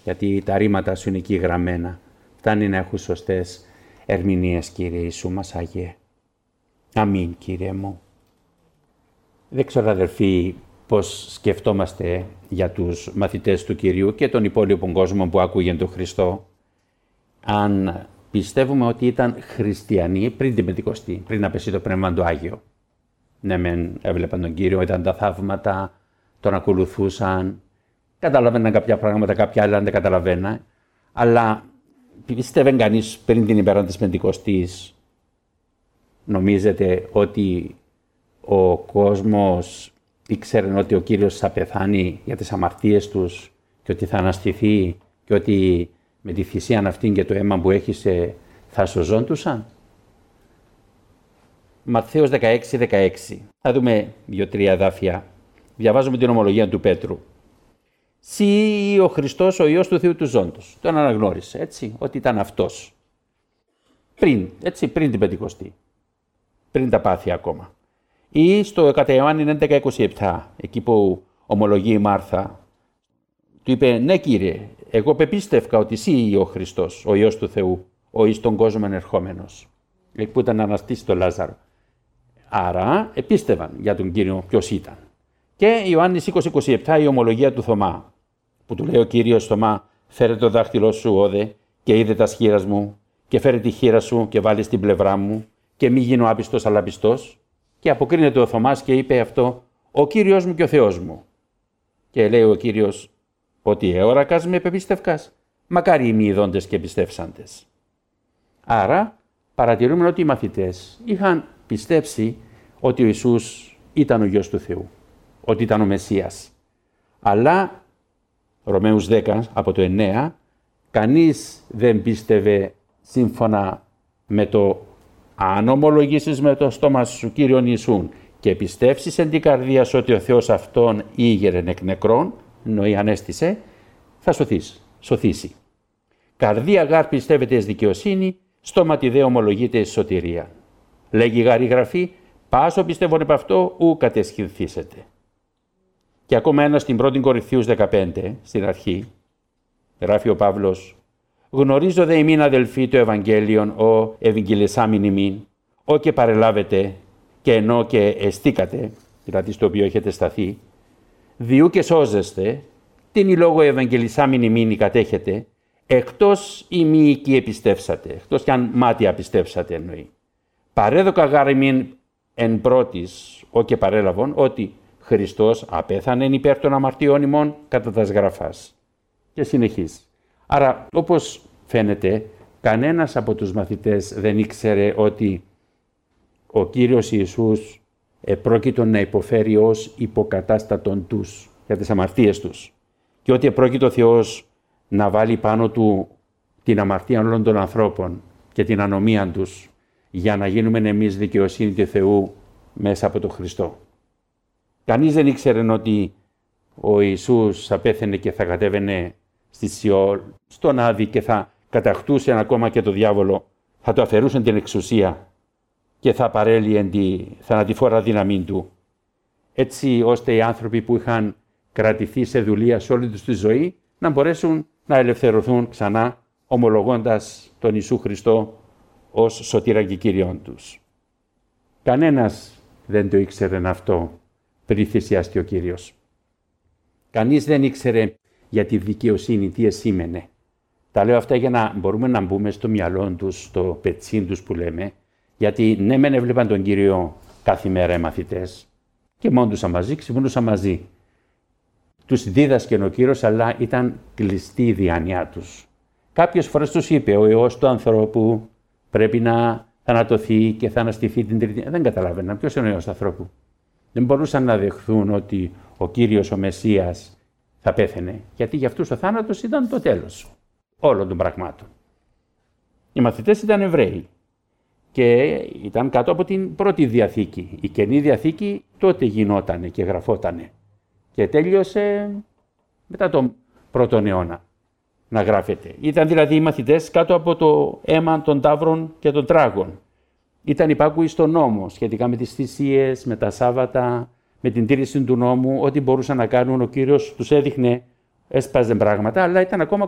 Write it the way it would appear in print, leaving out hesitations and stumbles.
γιατί τα ρήματα σου είναι εκεί γραμμένα. Φτάνει να έχουν σωστές ερμηνείες, Κύριε Ιησού μας Άγιε. Αμήν, Κύριε μου. Δεν ξέρω, αδερφοί, πώς σκεφτόμαστε για τους μαθητές του Κυρίου και τον υπόλοιπο κόσμο που άκουγε τον Χριστό, αν πιστεύουμε ότι ήταν χριστιανοί πριν την Πεντηκοστή, πριν να πέσει το Πνεύμα του Άγιο. Ναι, μεν έβλεπαν τον Κύριο, ήταν τα θαύματα, τον ακολουθούσαν, καταλαβαίναν κάποια πράγματα, κάποια άλλα δεν καταλαβαίναν, αλλά πιστεύει κανείς πριν την ημέρα της Πεντηκοστής, νομίζετε ότι ο κόσμος ήξερε ότι ο Κύριος θα πεθάνει για τις αμαρτίες τους και ότι θα αναστηθεί και ότι με τη θυσία αυτή και το αίμα που έχησε θα σωζόντουσαν? Ματθαίος 16. Θα δούμε 2-3 εδάφια. Διαβάζουμε την ομολογία του Πέτρου. «Συ ο Χριστός, ο Υιός του Θεού του Ζώντος». Τον αναγνώρισε, έτσι, ότι ήταν αυτός. Πριν την Πεντηκοστή. Πριν τα πάθη ακόμα. Ή στο κατά Ιωάννη 11:27, εκεί που ομολογεί η Μάρθα, του είπε: «Ναι, Κύριε, εγώ πεπίστευκα ότι εσύ ο Χριστός, ο Υιός του Θεού, ο εις τον κόσμο ερχόμενος». Που ήταν να αναστήσει τον Λάζαρο. Άρα επίστευαν για τον Κύριο ποιος ήταν. Και Ιωάννης 20:27, η ομολογία του Θωμά, που του λέει ο Κύριος: «Θωμά, φέρε το δάχτυλό σου, όδε, και είδε τα σχήρας μου, και φέρε τη χείρα σου και βάλει στην πλευρά μου, και μη γίνω άπιστος αλλά πιστός». Και αποκρίνεται ο Θωμάς και είπε αυτό: «Ο Κύριος μου και ο Θεός μου». Και λέει ο Κύριος: «Ότι εώρακας με πεπίστευκας, μακάρι οι μη ειδώντες και πιστεύσαντες». Άρα παρατηρούμε ότι οι μαθητές είχαν πιστέψει ότι ο Ιησούς ήταν ο Υιός του Θεού, ότι ήταν ο Μεσσίας. Αλλά, Ρωμαίους 10 από το 9, κανείς δεν πίστευε σύμφωνα με το «αν ομολογήσεις με το στόμα σου Κύριον Ιησούν και πιστεύσεις εν την καρδία σου ότι ο Θεός αυτόν ήγερεν εκ νεκρών», εννοεί ανέστησε, θα σωθήσει. «Καρδία γάρ πιστεύετε εις δικαιοσύνη, στόματι δε ομολογείται εις σωτηρία. Λέγει γάρ η Γραφή, πάσο πιστεύων επ' αυτό ου κατεσχυνθήσετε». Και ακόμα ένα στην 1 Κορινθίους 15, στην αρχή, γράφει ο Παύλος: «Γνωρίζω δε ημίν αδελφοί το Ευαγγέλιον, ο ευαγγελισάμιν ημίν, ο και παρελάβετε και ενώ και εστίκατε», δηλαδή στο οποίο έχετε σταθεί, «διού και σώζεστε, την η λόγω ευαγγελισάμιν ημίν κατέχετε, εκτός ημί εκεί επιστεύσατε», εκτός κι αν μάτια πιστεύσατε εννοεί. «Παρέδοκα γάρ ημίν εν πρώτης, ο και παρέλαβον, ότι Χριστός απέθανεν υπέρ των αμαρτιών ημών κατά τας γραφάς». Και συνεχίζει. Άρα, όπως φαίνεται, κανένας από τους μαθητές δεν ήξερε ότι ο Κύριος Ιησούς επρόκειτο να υποφέρει ως υποκατάστατον τους για τις αμαρτίες τους και ότι επρόκειτο ο Θεός να βάλει πάνω του την αμαρτία όλων των ανθρώπων και την ανομία τους για να γίνουμε εμείς δικαιοσύνη του Θεού μέσα από τον Χριστό. Κανείς δεν ήξερε ότι ο Ιησούς θα πέθαινε και θα κατέβαινε στη Σιόλ, στον Άδη, και θα κατακτούσε ακόμα και το διάβολο, θα του αφαιρούσαν την εξουσία και θα παρέλυε τη θανατηφόρα δύναμή του. Έτσι ώστε οι άνθρωποι που είχαν κρατηθεί σε δουλεία σε όλη τους τη ζωή να μπορέσουν να ελευθερωθούν ξανά ομολογώντας τον Ιησού Χριστό ως σωτήρα και Κύριον τους. Κανένας δεν το ήξερε αυτό πριν θυσιαστεί ο Κύριος. Κανείς δεν ήξερε για τη δικαιοσύνη τι εσήμενε. Τα λέω αυτά για να μπορούμε να μπούμε στο μυαλό τους, στο πετσίν τους που λέμε, γιατί ναι μεν έβλεπαν τον Κύριο κάθε μέρα οι μαθητές και μόντουσαν μαζί, ξυπνούσαν μαζί. Τους δίδασκε ο Κύριος, αλλά ήταν κλειστή η διάνοιά τους. Κάποιες φορές τους είπε: «Ο Υιός του ανθρώπου πρέπει να θανατωθεί και θα αναστηθεί την τρίτη». Δεν καταλάβαιναν ποιος είναι ο Υιός του ανθρώπου. Δεν μπορούσαν να δεχθούν ότι ο Κύριος ο Μεσσίας θα πέθαινε, γιατί για αυτούς ο θάνατος ήταν το τέλος όλων των πραγμάτων. Οι μαθητές ήταν Εβραίοι και ήταν κάτω από την πρώτη Διαθήκη. Η Καινή Διαθήκη τότε γινότανε και γραφότανε και τέλειωσε μετά τον πρώτον αιώνα να γράφεται. Ήταν δηλαδή οι μαθητές κάτω από το αίμα των ταύρων και των τράγων. Ήταν υπάκουοι στον νόμο σχετικά με τις θυσίες, με τα Σάββατα, με την τήρηση του νόμου, ό,τι μπορούσαν να κάνουν. Ο Κύριος τους έδειχνε, έσπαζε πράγματα, αλλά ήταν ακόμα